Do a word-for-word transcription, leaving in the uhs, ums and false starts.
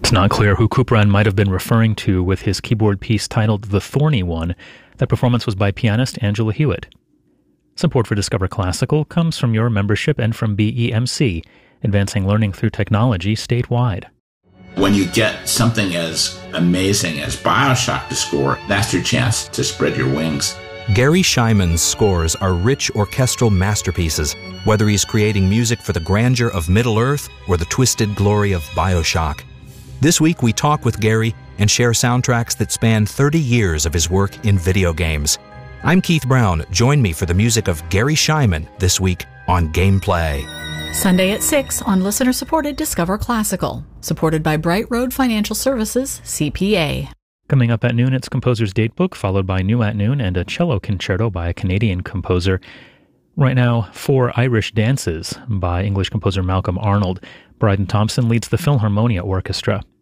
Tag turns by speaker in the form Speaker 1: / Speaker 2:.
Speaker 1: It's not clear who Couperin might have been referring to with his keyboard piece titled The Thorny One. That performance was by pianist Angela Hewitt. Support for Discover Classical comes from your membership and from B E M C, advancing learning through technology statewide.
Speaker 2: When you get something as amazing as BioShock to score, that's your chance to spread your wings.
Speaker 3: Gary Shyman's scores are rich orchestral masterpieces, whether he's creating music for the grandeur of Middle-earth or the twisted glory of BioShock. This week we talk with Gary and share soundtracks that span thirty years of his work in video games. I'm Keith Brown. Join me for the music of Gary Shyman this week on Gameplay.
Speaker 4: Sunday at six on listener-supported Discover Classical, supported by Bright Road Financial Services, C P A.
Speaker 1: Coming up at noon, it's Composer's Datebook, followed by New at Noon and a cello concerto by a Canadian composer. Right now, Four Irish Dances by English composer Malcolm Arnold. Bryden Thompson leads the Philharmonia Orchestra.